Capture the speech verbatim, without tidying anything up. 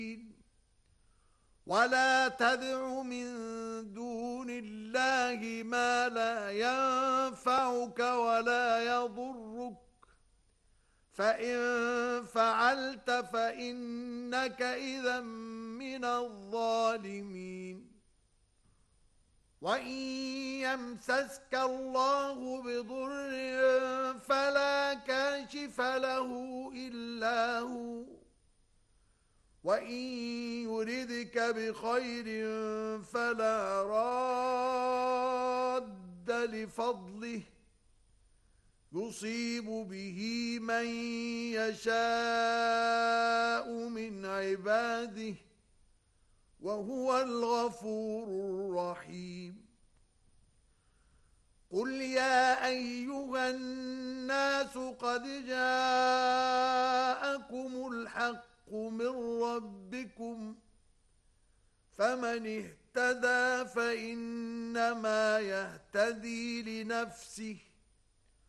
ولا تدع من دون الله ما لا ينفعك ولا يضرك فإن فعلت فإنك إذا من الظالمين وإن يمسسك الله بضر فلا كاشف له إلا هو وإن يردك بخير فلا راد لفضله يصيب به من يشاء من عباده وهو الغفور الرحيم قل يا أيها الناس قد جاءكم الحق من ربكم فمن اهتدى فإنما يهتدي لنفسه